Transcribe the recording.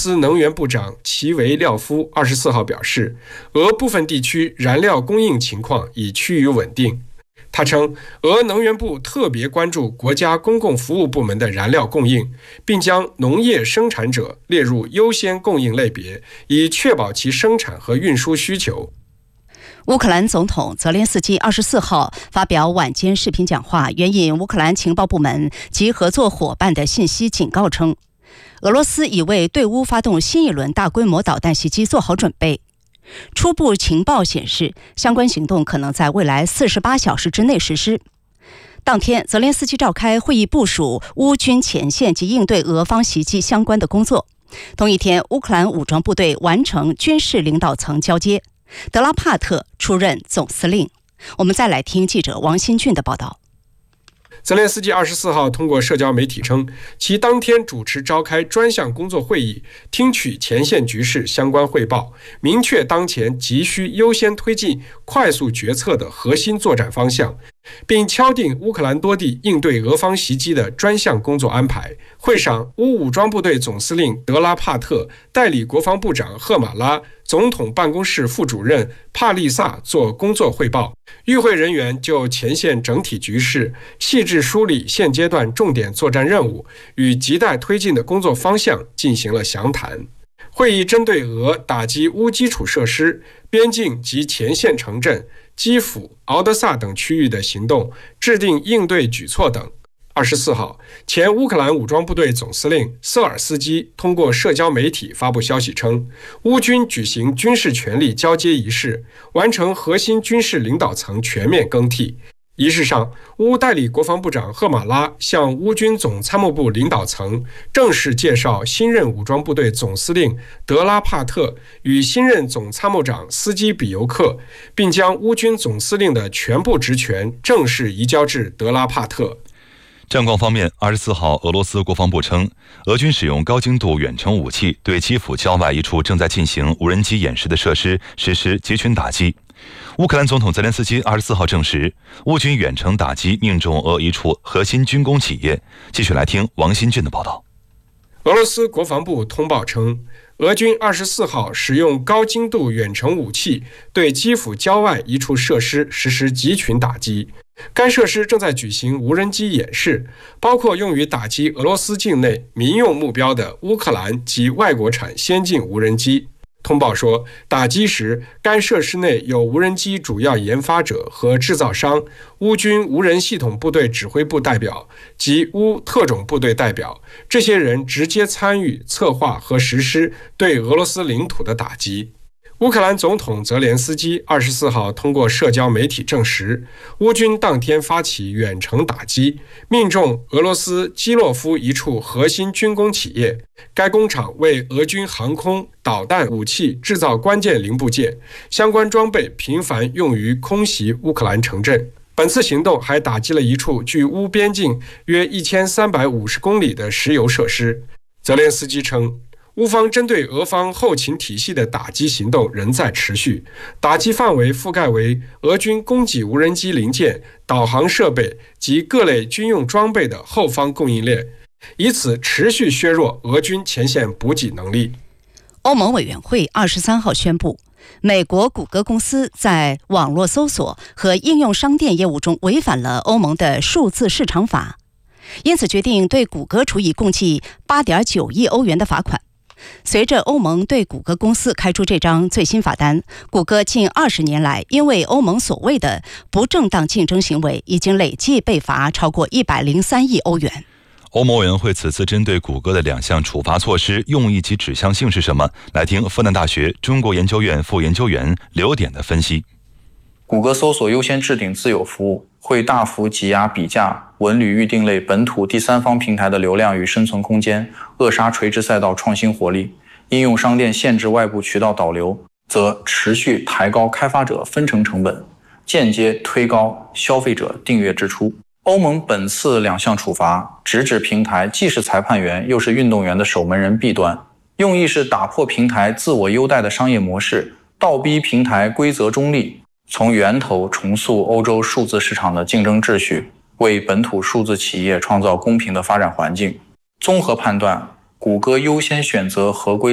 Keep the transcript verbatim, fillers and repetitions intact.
斯能源部长齐维廖夫二十四号表示，俄部分地区燃料供应情况已趋于稳定。他称，俄能源部特别关注国家公共服务部门的燃料供应，并将农业生产者列入优先供应类别，以确保其生产和运输需求。 乌克兰总统泽连斯基二十四号发表晚间视频讲话，援引乌克兰情报部门及合作伙伴的信息警告称，俄罗斯已为对乌发动新一轮大规模导弹袭击做好准备。初步情报显示，相关行动可能在未来四十八小时之内实施。当天，泽连斯基召开会议，部署乌军前线及应对俄方袭击相关的工作。同一天，乌克兰武装部队完成军事领导层交接，德拉帕特出任总司令。我们再来听记者王新俊的报道。 泽连斯基二十四号通过社交媒体称，其当天主持召开专项工作会议，听取前线局势相关汇报，明确当前急需优先推进快速决策的核心作战方向，并敲定乌克兰多地应对俄方袭击的专项工作安排。会上，乌武装部队总司令德拉帕特、代理国防部长赫马拉、总统办公室副主任帕利萨做工作汇报。与会人员就前线整体局势细致梳理现阶段重点作战任务与亟待推进的工作方向进行了详谈。会议针对俄打击乌基础设施、边境及前线城镇、基辅、敖德萨等区域的行动制定应对举措等。二十四号，前乌克兰武装部队总司令瑟尔斯基通过社交媒体发布消息称，乌军举行军事权力交接仪式，完成核心军事领导层全面更替。仪式上，乌代理国防部长赫马拉向乌军总参谋部领导层正式介绍新任武装部队总司令德拉帕特与新任总参谋长斯基比尤克，并将乌军总司令的全部职权正式移交至德拉帕特。 战况方面，二十四号，俄罗斯国防部称，俄军使用高精度远程武器对基辅郊外一处正在进行无人机演示的设施实施集群打击。乌克兰总统泽连斯基二十四号证实，乌军远程打击命中俄一处核心军工企业。继续来听王新俊的报道。 俄罗斯国防部通报称，俄军二十四号使用高精度远程武器对基辅郊外一处设施实施集群打击。该设施正在举行无人机演示，包括用于打击俄罗斯境内民用目标的乌克兰及外国产先进无人机。通报说，打击时该设施内有无人机主要研发者和制造商、乌军无人系统部队指挥部代表及乌特种部队代表，这些人直接参与策划和实施对俄罗斯领土的打击。乌克兰总统泽连斯基二十四号通过社交媒体证实，乌军当天发起远程打击，命中俄罗斯基洛夫一处核心军工企业。该工厂为俄军航空、导弹、武器制造关键零部件，相关装备频繁用于空袭乌克兰城镇。本次行动还打击了一处距乌边境约一千三百五十公里的石油设施。泽连斯基称，乌方针对俄方后勤体系的打击行动仍在持续，打击范围覆盖为俄军供给无人机零件、导航设备及各类军用装备的后方供应链，以此持续削弱俄军前线补给能力。 欧盟委员会二十三号宣布，美国谷歌公司在网络搜索和应用商店业务中违反了欧盟的数字市场法，因此决定对谷歌处以共计 八点九亿欧元的罚款。随着欧盟对谷歌公司开出这张最新罚单，谷歌近二十年来因为欧盟所谓的不正当竞争行为，已经累计被罚超过一百零三亿欧元。 欧盟委员会此次针对谷歌的两项处罚措施用意及指向性是什么？来听复旦大学中国研究院副研究员刘典的分析。 谷歌搜索优先置顶自有服务，会大幅挤压比价、文旅预订类本土第三方平台的流量与生存空间，扼杀垂直赛道创新活力。应用商店限制外部渠道导流，则持续抬高开发者分成成本，间接推高消费者订阅支出。欧盟本次两项处罚直指平台既是裁判员又是运动员的守门人弊端，用意是打破平台自我优待的商业模式，倒逼平台规则中立，从源头重塑欧洲数字市场的竞争秩序，为本土数字企业创造公平的发展环境。综合判断，谷歌优先选择合规